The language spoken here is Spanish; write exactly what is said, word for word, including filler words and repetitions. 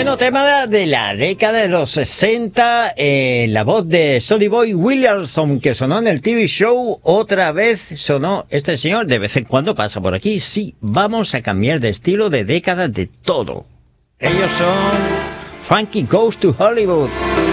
Bueno, tema de la década de los sesenta, eh, la voz de Sonny Boy Williamson, que sonó en el T V show, otra vez sonó este señor, de vez en cuando pasa por aquí. Sí, vamos a cambiar de estilo, de década, de todo. Ellos son Frankie Goes to Hollywood.